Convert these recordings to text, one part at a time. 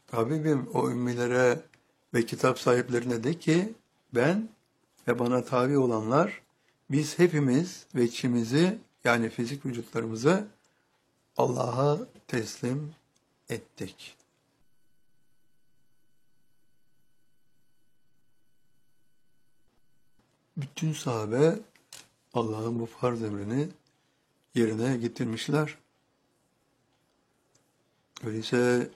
Habibim o ümmilere ve kitap sahiplerine de ki ben ve bana tabi olanlar biz hepimiz ve içimizi yani fizik vücutlarımızı Allah'a teslim ettik. Bütün sahabe Allah'ın bu farz emrini yerine getirmişler. Öyleyse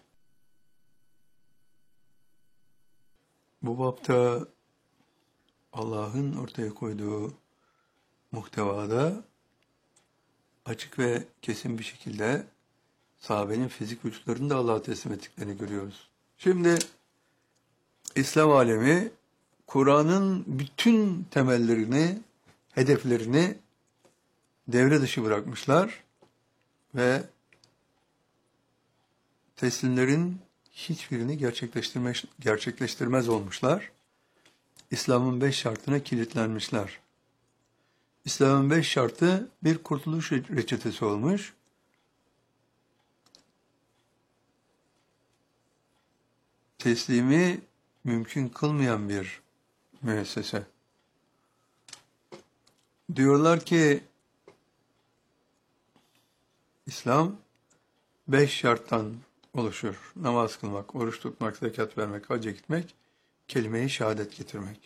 bu bapta Allah'ın ortaya koyduğu muhtevada açık ve kesin bir şekilde sahabenin fizik vücutlarını da Allah'a teslim ettiklerini görüyoruz. Şimdi İslam alemi Kur'an'ın bütün temellerini, hedeflerini devre dışı bırakmışlar ve teslimlerin hiçbirini gerçekleştirmez olmuşlar. İslam'ın 5 şartına kilitlenmişler. İslam'ın 5 şartı bir kurtuluş reçetesi olmuş. Teslimi mümkün kılmayan bir müessese. Diyorlar ki İslam 5 şarttan oluşur. Namaz kılmak, oruç tutmak, zekat vermek, hacca gitmek, kelime-i şehadet getirmek.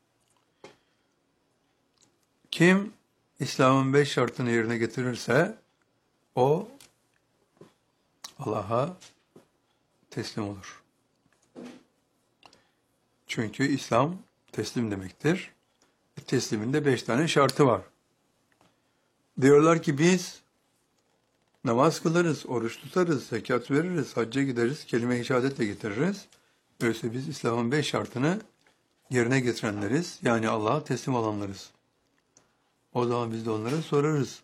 Kim İslam'ın 5 şartını yerine getirirse o Allah'a teslim olur. Çünkü İslam teslim demektir. Teslimin de 5 tane şartı var. Diyorlar ki biz namaz kılarız, oruç tutarız, zekat veririz, hacca gideriz, kelime-i şehadetle getiririz. Öyleyse biz İslam'ın 5 şartını yerine getirenleriz. Yani Allah'a teslim olanlarız. O zaman biz de onlara sorarız.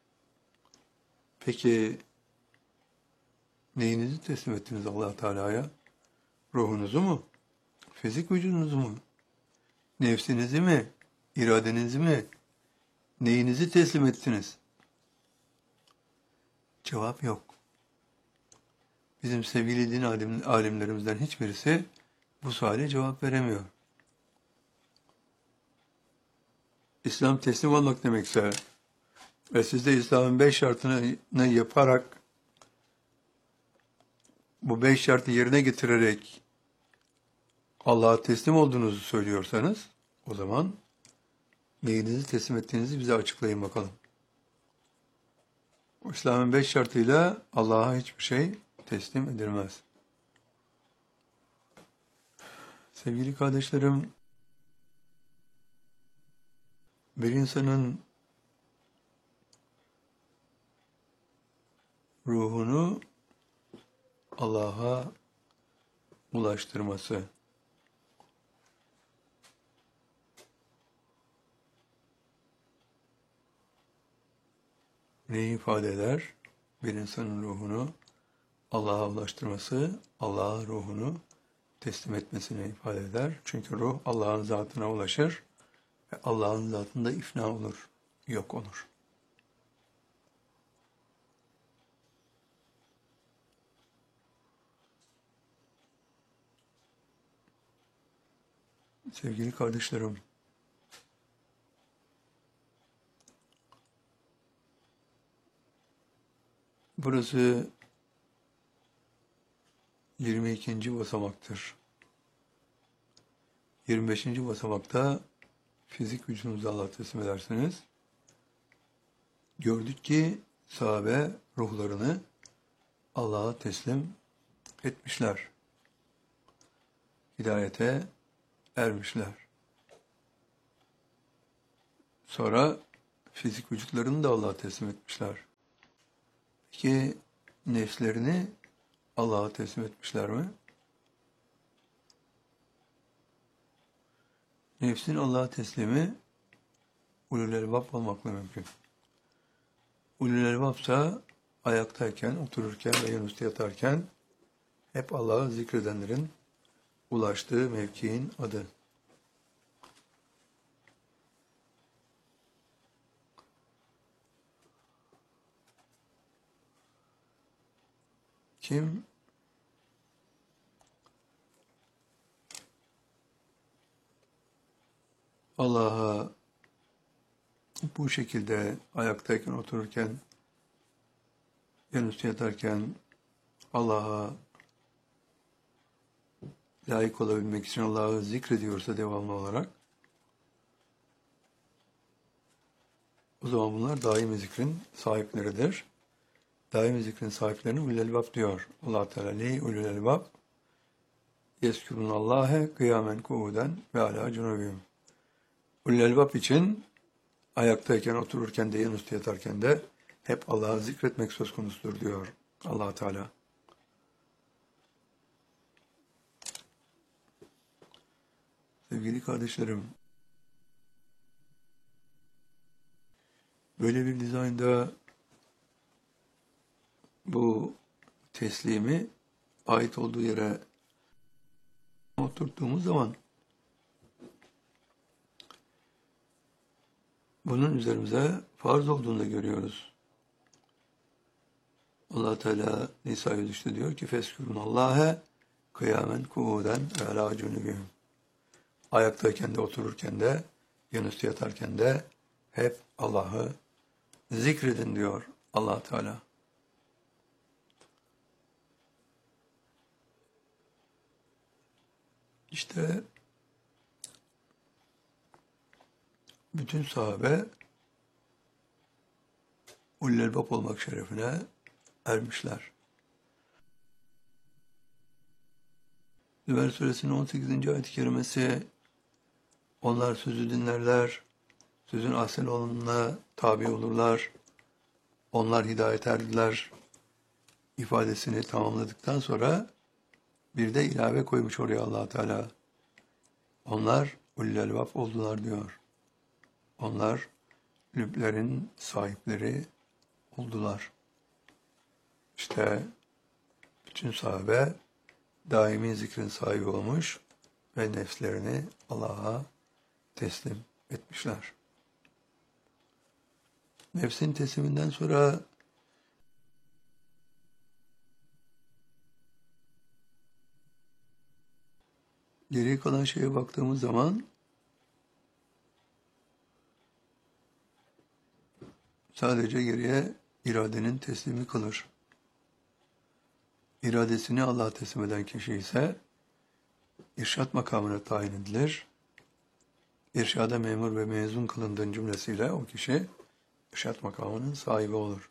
Peki neyinizi teslim ettiniz Allah Teala'ya? Ruhunuzu mu? Fizik vücudunuzu mu? Nefsinizi mi? İradenizi mi? Neyinizi teslim ettiniz? Cevap yok. Bizim sevgili din alimlerimizden hiçbirisi bu suale cevap veremiyor. İslam teslim olmak demekse ve siz de İslam'ın 5 şartını yaparak bu 5 şartı yerine getirerek Allah'a teslim olduğunuzu söylüyorsanız o zaman neyinizi teslim ettiğinizi bize açıklayın bakalım. İslam'ın 5 şartıyla Allah'a hiçbir şey teslim edilmez. Sevgili kardeşlerim, bir insanın ruhunu Allah'a ulaştırması, neyi ifade eder? Bir insanın ruhunu Allah'a ulaştırması, Allah'a ruhunu teslim etmesini ifade eder. Çünkü ruh Allah'ın zatına ulaşır ve Allah'ın zatında ifna olur, yok olur. Sevgili kardeşlerim, burası 22. basamaktır. 25. basamakta fizik vücudunuzu Allah'a teslim edersiniz. Gördük ki sahabe ruhlarını Allah'a teslim etmişler. Hidayete ermişler. Sonra fizik vücutlarını da Allah'a teslim etmişler. Peki nefslerini Allah'a teslim etmişler mi? Nefsin Allah'a teslimi ulul elbab olmakla mümkün. Ulul elbabsa ayaktayken, otururken ve yanüstü yatarken hep Allah'ı zikredenlerin ulaştığı mevkiin adı. Kim Allah'a bu şekilde ayaktayken, otururken, yanüstü yatarken Allah'a layık olabilmek için Allah'ı zikrediyorsa devamlı olarak, o zaman bunlar daimi zikrin sahipleridir. Daimi zikrin sahiplerine ulul elbab diyor Allah Teala. Ney ulul elbab? Yezkurunallâhe kıyamen kuuden ve alâ cunubihim. Ulul elbab için ayaktayken, otururken de, yanüstü yatarken de hep Allah'ı zikretmek söz konusudur diyor Allah Teala. Sevgili kardeşlerim, böyle bir dizaynda bu teslimi ait olduğu yere oturttuğumuz zaman bunun üzerimize farz olduğunu da görüyoruz. Allah Teala Nisa 103'te diyor ki Feskurunallâhe kıyamen kuuden ve alâ cunubihim. Ayaktayken de, otururken de, yanüstü yatarken de hep Allah'ı zikredin diyor Allah Teala. İşte bütün sahabe ulul elbab olmak şerefine ermişler. Zümer Suresinin 18. ayet-i kerimesi, onlar sözü dinlerler, sözün asıl olanına tabi olurlar, onlar hidayet erdiler ifadesini tamamladıktan sonra bir de ilave koymuş oraya Allah Teala. Onlar ulul elbab oldular diyor. Onlar lüblerin sahipleri oldular. İşte bütün sahabe daimi zikrin sahibi olmuş ve nefslerini Allah'a teslim etmişler. Nefsin tesliminden sonra geriye kalan şeye baktığımız zaman sadece geriye iradenin teslimi kalır. İradesini Allah'a teslim eden kişi ise irşad makamına tayin edilir. İrşada memur ve mezun kılındığın cümlesiyle o kişi irşad makamının sahibi olur.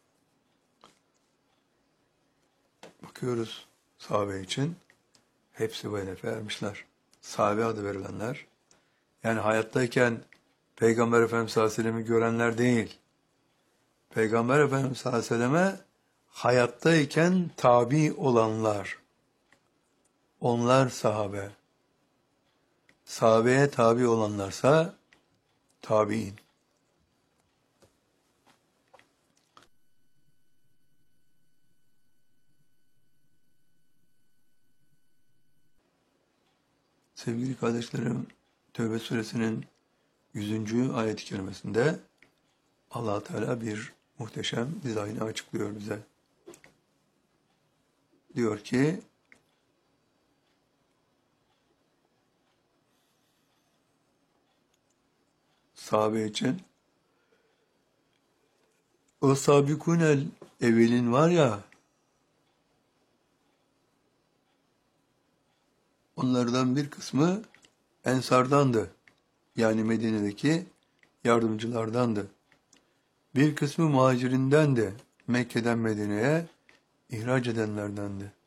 Bakıyoruz sahabe için hepsi bu hedefe ermişler. Sahabe adı verilenler, yani hayattayken Peygamber Efendimiz sallallahu aleyhi ve sellem'i görenler değil, Peygamber Efendimiz sallallahu aleyhi ve selleme hayattayken tabi olanlar, onlar sahabe. Sahabeye tabi olanlarsa tabi'in. Sevgili kardeşlerim, Tevbe suresinin 100. ayet-i kerimesinde Allah Teala bir muhteşem dizaynı açıklıyor bize. Diyor ki, sahabe için o sabikunel evvelin var ya, onlardan bir kısmı Ensardandı. Yani Medine'deki yardımcılardandı. Bir kısmı muhacirindendi. Mekke'den Medine'ye ihraç edenlerdendi.